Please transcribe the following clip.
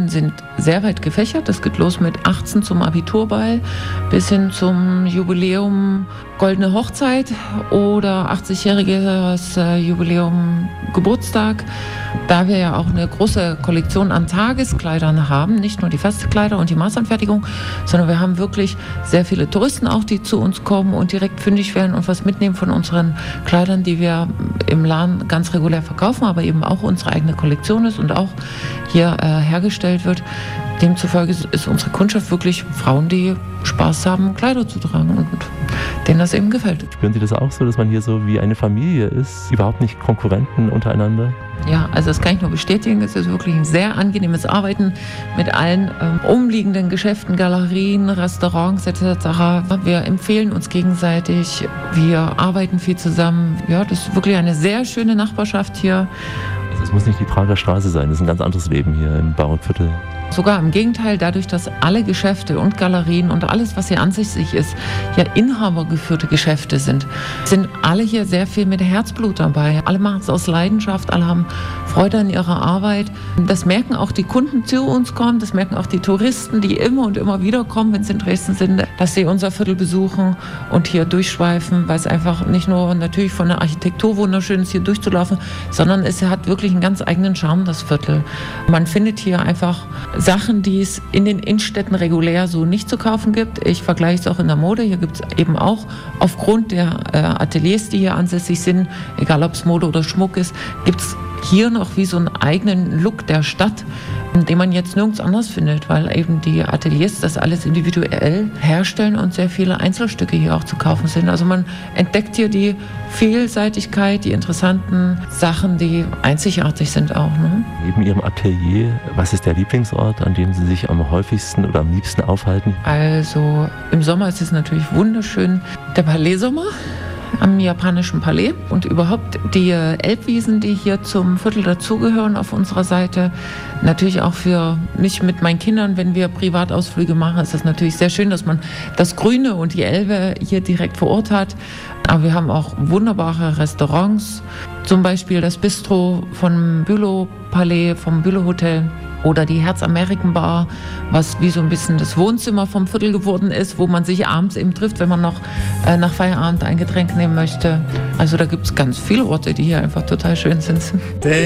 Themen sind sehr weit gefächert. Das geht los mit 18 zum Abiturball bis hin zum Jubiläum Goldene Hochzeit oder 80-jähriges Jubiläum Geburtstag. Da wir ja auch eine große Kollektion an Tageskleidern haben, nicht nur die Festkleider und die Maßanfertigung, sondern wir haben wirklich sehr viele Touristen auch, die zu uns kommen und direkt fündig werden und was mitnehmen von unseren Kleidern, die wir im Laden ganz regulär verkaufen, aber eben auch unsere eigene Kollektion ist und auch hier hergestellt wird. Demzufolge ist unsere Kundschaft wirklich Frauen, die Spaß haben, Kleider zu tragen und denen das eben gefällt. Spüren Sie das auch so, dass man hier so wie eine Familie ist, überhaupt nicht Konkurrenten untereinander? Ja, also das kann ich nur bestätigen. Es ist wirklich ein sehr angenehmes Arbeiten mit allen umliegenden Geschäften, Galerien, Restaurants etc. Wir empfehlen uns gegenseitig, wir arbeiten viel zusammen. Ja, das ist wirklich eine sehr schöne Nachbarschaft hier. Also es muss nicht die Prager Straße sein, das ist ein ganz anderes Leben hier im Bauernviertel. Sogar im Gegenteil, dadurch, dass alle Geschäfte und Galerien und alles, was hier ansässig ist, ja inhabergeführte Geschäfte sind alle hier sehr viel mit Herzblut dabei. Alle machen es aus Leidenschaft, alle haben Freude an ihrer Arbeit. Das merken auch die Kunden, die zu uns kommen, das merken auch die Touristen, die immer und immer wieder kommen, wenn sie in Dresden sind, dass sie unser Viertel besuchen und hier durchschweifen, weil es einfach nicht nur natürlich von der Architektur wunderschön ist, hier durchzulaufen, sondern es hat wirklich einen ganz eigenen Charme, das Viertel. Man findet hier einfach Sachen, die es in den Innenstädten regulär so nicht zu kaufen gibt. Ich vergleiche es auch in der Mode. Hier gibt es eben auch aufgrund der Ateliers, die hier ansässig sind, egal ob es Mode oder Schmuck ist, gibt es hier noch wie so einen eigenen Look der Stadt, den man jetzt nirgends anders findet, weil eben die Ateliers das alles individuell herstellen und sehr viele Einzelstücke hier auch zu kaufen sind. Also man entdeckt hier die Vielseitigkeit, die interessanten Sachen, die einzigartig sind auch. Ne? Neben Ihrem Atelier, was ist der Lieblingsort, an dem Sie sich am häufigsten oder am liebsten aufhalten? Also im Sommer ist es natürlich wunderschön, der Palais-Sommer am japanischen Palais und überhaupt die Elbwiesen, die hier zum Viertel dazugehören auf unserer Seite. Natürlich auch für mich mit meinen Kindern, wenn wir Privatausflüge machen, ist das natürlich sehr schön, dass man das Grüne und die Elbe hier direkt vor Ort hat. Aber wir haben auch wunderbare Restaurants, zum Beispiel das Bistro vom Bülow Palais, vom Bülow Hotel. Oder die Herz-Ameriken-Bar, was wie so ein bisschen das Wohnzimmer vom Viertel geworden ist, wo man sich abends eben trifft, wenn man noch nach Feierabend ein Getränk nehmen möchte. Also da gibt es ganz viele Orte, die hier einfach total schön sind.